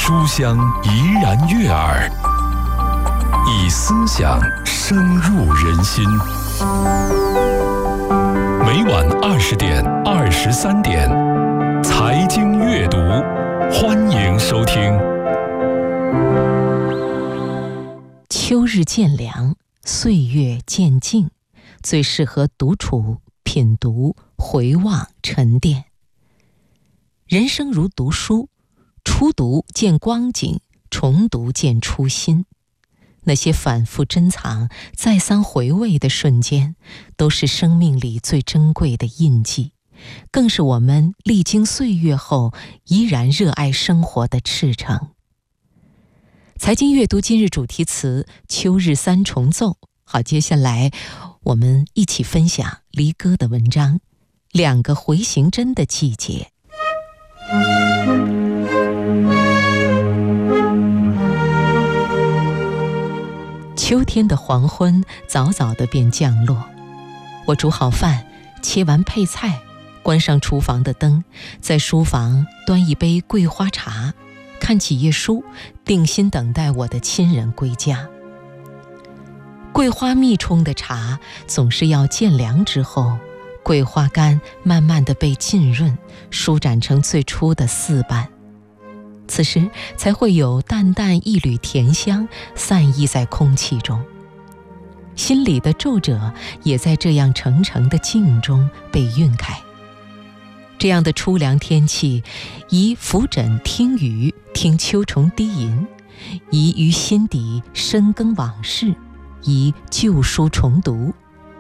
书香怡然悦耳，以思想深入人心。每晚20点、23点，财经阅读，欢迎收听。 秋日渐凉，岁月渐静，最适合独处、品读、回望、沉淀。人生如读书，初读见光景，重读见初心。那些反复珍藏、再三回味的瞬间，都是生命里最珍贵的印记，更是我们历经岁月后依然热爱生活的赤诚。财经阅读今日主题词：秋日三重奏。好，接下来我们一起分享黎戈的文章《2个回形针的季节》。秋天的黄昏早早地便降落，我煮好饭，切完配菜，关上厨房的灯，在书房端一杯桂花茶，看几页书，定心等待我的亲人归家。桂花蜜冲的茶总是要渐凉之后，桂花干慢慢地被浸润，舒展成最初的4瓣，此时才会有淡淡一缕甜香散溢在空气中，心里的皱褶也在这样澄澄的静中被晕开。这样的初凉天气，宜扶枕听雨，听秋虫低吟，宜于心底深耕往事，宜旧书重读。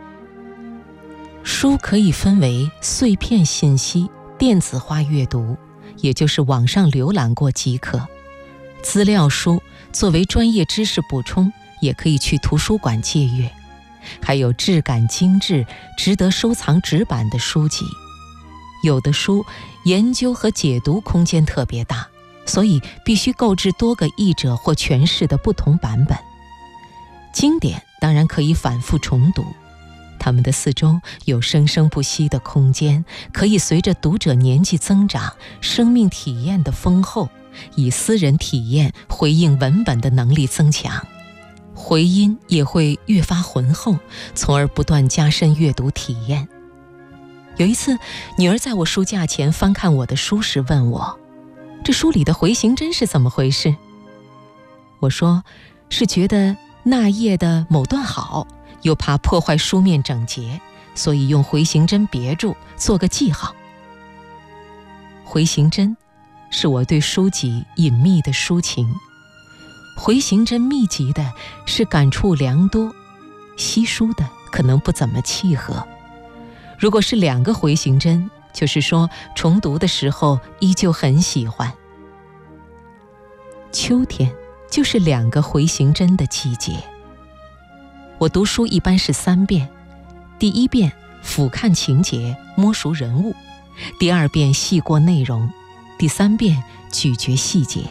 书可以分为碎片信息、电子化阅读，也就是网上浏览过即可；资料书作为专业知识补充，也可以去图书馆借阅；还有质感精致、值得收藏纸板的书籍。有的书研究和解读空间特别大，所以必须购置多个译者或诠释的不同版本。经典当然可以反复重读，他们的四周有生生不息的空间，可以随着读者年纪增长，生命体验的丰厚，以私人体验回应文本的能力增强，回音也会越发浑厚，从而不断加深阅读体验。有一次，女儿在我书架前翻看我的书时问我，这书里的回形针是怎么回事？我说，是觉得那页的某段好，又怕破坏书面整洁，所以用回形针别住，做个记号。回形针是我对书籍隐秘的抒情，回形针密集的是感触良多，稀疏的可能不怎么契合。如果是2个回形针，就是说重读的时候依旧很喜欢。秋天就是2个回形针的季节。我读书一般是3遍，第1遍俯瞰情节，摸熟人物；第2遍细过内容；第3遍咀嚼细节。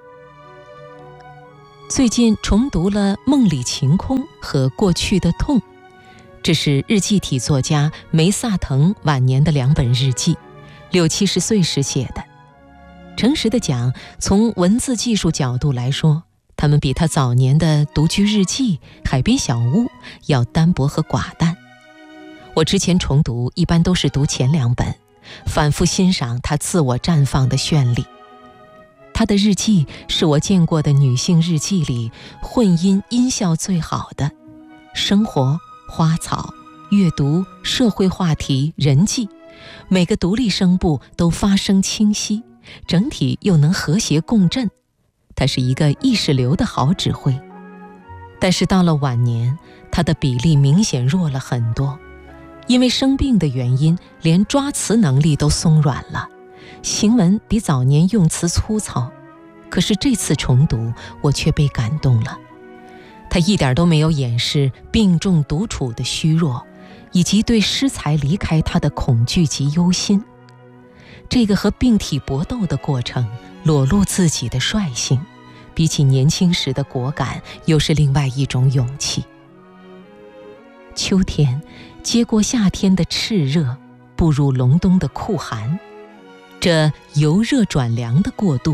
最近重读了《梦里晴空》和《过去的痛》，这是日记体作家梅萨腾晚年的2本日记，60、70岁时写的。诚实地讲，从文字技术角度来说，他们比他早年的独居日记、海边小屋要单薄和寡淡。我之前重读一般都是读前2本，反复欣赏他自我绽放的绚丽。他的日记是我见过的女性日记里混音音效最好的，生活、花草、阅读、社会话题、人际，每个独立声部都发声清晰，整体又能和谐共振。他是一个意识流的好指挥。但是到了晚年，他的比例明显弱了很多，因为生病的原因，连抓词能力都松软了，行文比早年用词粗糙。可是这次重读，我却被感动了。他一点都没有掩饰病重独处的虚弱，以及对诗才离开他的恐惧及忧心。这个和病体搏斗的过程，裸露自己的率性，比起年轻时的果敢，又是另外一种勇气。秋天接过夏天的炽热，步入隆冬的酷寒，这由热转凉的过渡，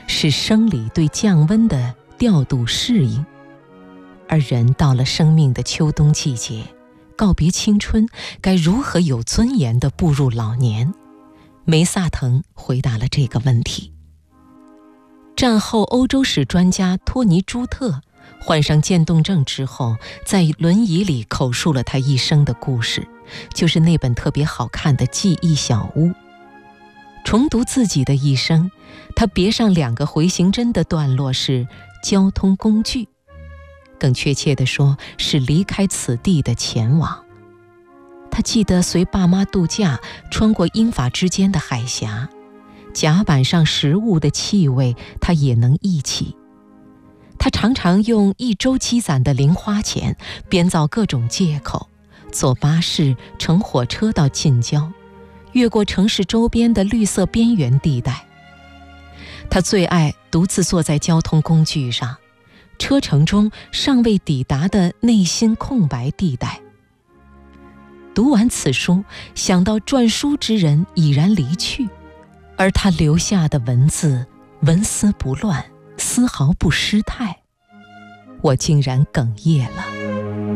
是生理对降温的调度适应，而人到了生命的秋冬季节，告别青春，该如何有尊严地步入老年？梅萨腾回答了这个问题。战后欧洲史专家托尼·朱特患上渐冻症之后，在轮椅里口述了他一生的故事，就是那本特别好看的记忆小屋。重读自己的一生，他别上2个回形针的段落是交通工具，更确切地说是离开此地的前往。他记得随爸妈度假，穿过英法之间的海峡，甲板上食物的气味他也能忆起。他常常用1周积攒的零花钱编造各种借口，坐巴士乘火车到近郊，越过城市周边的绿色边缘地带。他最爱独自坐在交通工具上，车程中尚未抵达的内心空白地带。读完此书，想到撰书之人已然离去，而他留下的文字纹丝不乱，丝毫不失态，我竟然哽咽了。